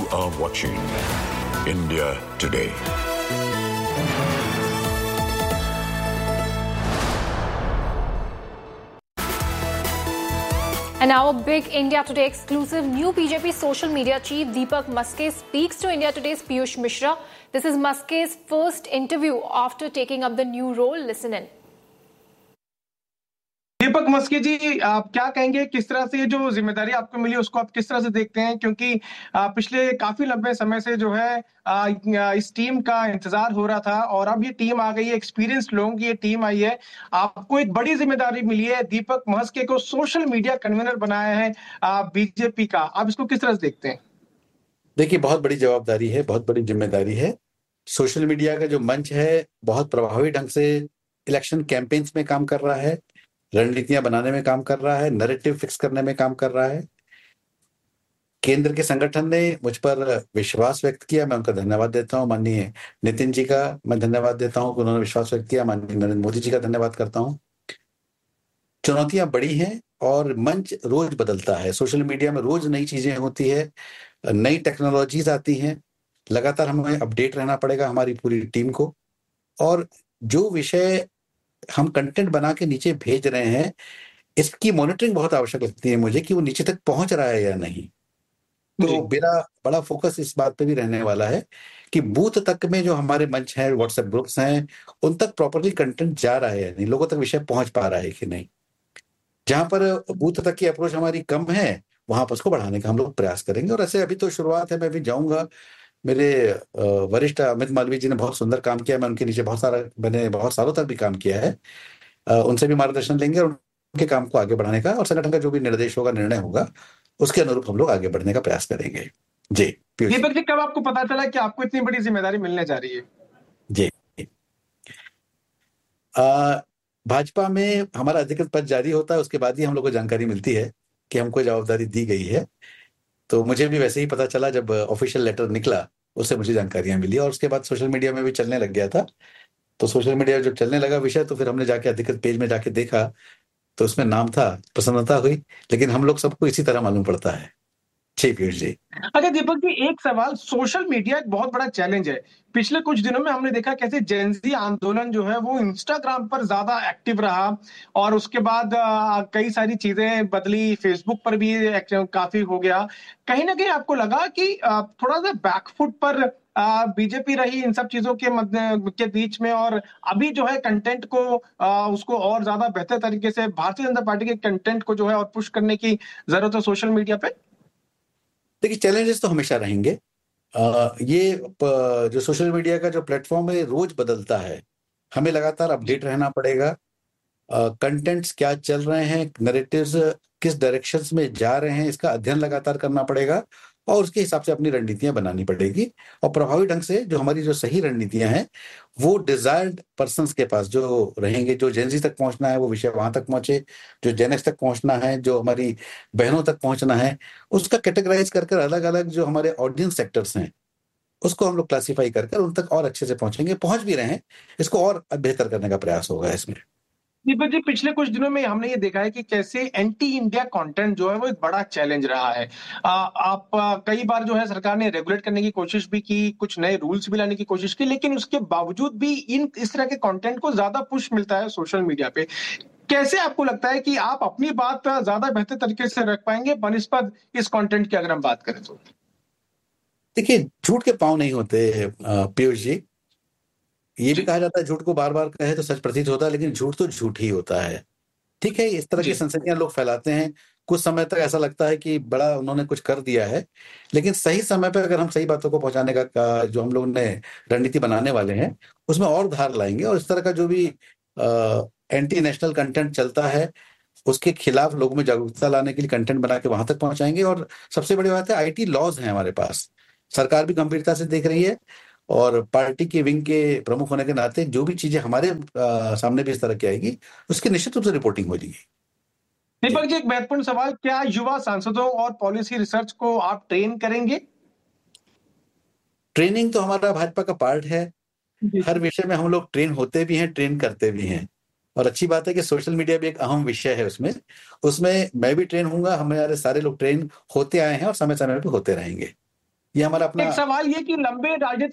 are watching India Today. And now a big India Today exclusive. New BJP social media chief Deepak Maske speaks to India Today's Piyush Mishra. This is Maske's first interview after taking up the new role. Listen in. दीपक मस्के जी, आप क्या कहेंगे, किस तरह से ये जो जिम्मेदारी आपको मिली उसको आप किस तरह से देखते हैं? क्योंकि पिछले काफी लंबे समय से जो है इस टीम का इंतजार हो रहा था और अब ये टीम आ गई है, एक्सपीरियंस्ड लोगों की ये टीम आई है। आपको एक बड़ी जिम्मेदारी मिली है, दीपक मस्के को सोशल मीडिया कन्वीनर बनाया है बीजेपी का। आप इसको किस तरह से देखते हैं? देखिए, बहुत बड़ी जवाबदारी है, बहुत बड़ी जिम्मेदारी है। सोशल मीडिया का जो मंच है बहुत प्रभावी ढंग से इलेक्शन कैंपेन्स में काम कर रहा है, रणनीतियां बनाने में काम कर रहा है, नैरेटिव फिक्स करने में काम कर रहा है। केंद्र के संगठन ने मुझ पर विश्वास व्यक्त किया, मैं उनका धन्यवाद देता हूं। माननीय नितिन जी का मैं धन्यवाद देता हूं कि उन्होंने विश्वास व्यक्त किया। माननीय नरेंद्र मोदी जी का धन्यवाद करता हूं। चुनौतियां बड़ी हैं और मंच रोज बदलता है। सोशल मीडिया में रोज नई चीजें होती है, नई टेक्नोलॉजीज आती हैं। लगातार हमें अपडेट रहना पड़ेगा, हमारी पूरी टीम को। और जो विषय हम कंटेंट बना के नीचे भेज रहे हैं, इसकी मॉनिटरिंग बहुत आवश्यक लगती है मुझे कि वो नीचे तक पहुंच रहा है या नहीं। तो मेरा बड़ा फोकस इस बात पे भी रहने वाला है कि बूथ तक में जो हमारे मंच हैं, व्हाट्सएप ग्रुप्स हैं, उन तक प्रॉपरली कंटेंट जा रहा है या नहीं, लोगों तक विषय पहुंच पा रहा है कि नहीं। जहां पर बूथ तक की अप्रोच हमारी कम है, वहां पर उसको बढ़ाने का हम लोग प्रयास करेंगे। और ऐसे अभी तो शुरुआत है, मैं भी जाऊंगा। मेरे वरिष्ठ अमित मालवीय जी ने बहुत सुंदर काम किया, मैं उनके नीचे मैंने बहुत सालों तक भी काम किया है। उनसे भी मार्गदर्शन लेंगे और उनके काम को आगे बढ़ाने का, और संगठन का जो भी निर्देश होगा, निर्णय होगा, उसके अनुरूप हम लोग आगे बढ़ने का प्रयास करेंगे। जी दीपक जी, कब आपको पता चला कि आपको इतनी बड़ी जिम्मेदारी मिलने जा रही है? जी, भाजपा में हमारा अधिकृत पद जारी होता है, उसके बाद ही हम लोग को जानकारी मिलती है कि हमको जवाबदारी दी गई है। तो मुझे भी वैसे ही पता चला, जब ऑफिशियल लेटर निकला उससे मुझे जानकारियां मिली और उसके बाद सोशल मीडिया में भी चलने लग गया था। तो सोशल मीडिया जब चलने लगा विषय, तो फिर हमने जाके अधिकृत पेज में जाके देखा तो उसमें नाम था, प्रसन्नता हुई। लेकिन हम लोग सबको इसी तरह मालूम पड़ता है। जी पीयूष जी। अच्छा दीपक जी, एक सवाल, सोशल मीडिया एक बहुत बड़ा चैलेंज है। पिछले कुछ दिनों में हमने देखा कैसे जेनजी आंदोलन जो है वो इंस्टाग्राम पर ज्यादा एक्टिव रहा और उसके बाद कई सारी चीजें बदली, फेसबुक पर भी काफी हो गया। कहीं ना कहीं आपको लगा कि थोड़ा सा बैकफुट पर बीजेपी रही इन सब चीजों के बीच में, और अभी जो है कंटेंट को उसको और ज्यादा बेहतर तरीके से भारतीय जनता पार्टी के कंटेंट को जो है और पुश करने की जरूरत है सोशल मीडिया पे? देखिए, चैलेंजेस तो हमेशा रहेंगे। जो सोशल मीडिया का जो प्लेटफॉर्म है रोज बदलता है, हमें लगातार अपडेट रहना पड़ेगा। कंटेंट्स क्या चल रहे हैं, नैरेटिव्स किस डायरेक्शंस में जा रहे हैं, इसका अध्ययन लगातार करना पड़ेगा और उसके हिसाब से अपनी रणनीतियां बनानी पड़ेगी। और प्रभावी ढंग से जो हमारी जो सही रणनीतियां हैं वो डिजायर्ड पर्संस के पास जो रहेंगे, जो जेनजी तक पहुंचना है वो विषय वहां तक पहुंचे, जो जेनेक्स तक पहुंचना है, जो हमारी बहनों तक पहुंचना है, उसका कैटेगराइज कर अलग अलग जो हमारे ऑडियंस सेक्टर्स हैं उसको हम लोग क्लासीफाई कर उन तक और अच्छे से पहुंचेंगे। पहुंच भी रहे हैं, इसको और बेहतर करने का प्रयास होगा इसमें। दीपक जी, पिछले कुछ दिनों में हमने ये देखा है कि कैसे एंटी इंडिया कंटेंट जो है वो एक बड़ा चैलेंज रहा है। कई बार जो है सरकार ने रेगुलेट करने की कोशिश भी की, कुछ नए रूल्स भी लाने की कोशिश की, लेकिन उसके बावजूद भी इस तरह के कंटेंट को ज्यादा पुश मिलता है सोशल मीडिया पे। कैसे आपको लगता है कि आप अपनी बात ज्यादा बेहतर तरीके से रख पाएंगे बनिस्बत इस कंटेंट की, अगर हम बात करें तो? देखिए, झूठ के पांव नहीं होते पीयूष जी। ये भी कहा जाता है झूठ को बार बार कहे तो सच प्रतीत होता है, लेकिन झूठ तो झूठ ही होता है। ठीक है, इस तरह की संस्कृतियां लोग फैलाते हैं। कुछ समय तक ऐसा लगता है कि बड़ा उन्होंने कुछ कर दिया है, लेकिन सही समय पर अगर हम सही बातों को पहुंचाने का जो हम लोग ने रणनीति बनाने वाले हैं उसमें और धार लाएंगे और इस तरह का जो भी एंटी नेशनल कंटेंट चलता है उसके खिलाफ लोगों में जागरूकता लाने के लिए कंटेंट बना के वहां तक पहुंचाएंगे। और सबसे बड़ी बात है, आईटी लॉज हैं हमारे पास, सरकार भी गंभीरता से देख रही है और पार्टी के विंग के प्रमुख होने के नाते जो भी चीजें हमारे सामने भी इस तरह की आएगी उसकी निश्चित रूप से रिपोर्टिंग हो जाएगी। दीपक जी, एक महत्वपूर्ण सवाल, क्या युवा सांसदों और पॉलिसी रिसर्च को आप ट्रेन करेंगे? ट्रेनिंग तो हमारा भाजपा का पार्ट है। हर विषय में हम लोग ट्रेन होते भी हैं, ट्रेन करते भी हैं। और अच्छी बात है कि सोशल मीडिया भी एक अहम विषय है उसमें मैं भी ट्रेन हूंगा, हमारे सारे लोग ट्रेन होते आए हैं और समय समय पे होते रहेंगे। ये हमारा अपना एक सवाल ये कि लंबे राजनीतिक